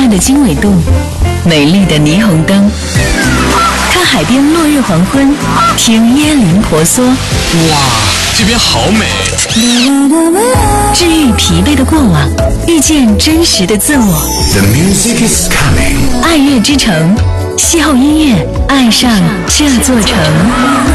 段的经纬度，美丽的霓虹灯，看海边落日黄昏，听椰林婆娑。 哇，这边好美！ 治愈疲惫的过往，遇见真实的自我。 The music is coming。 爱乐之城，邂逅音乐，爱上这座城。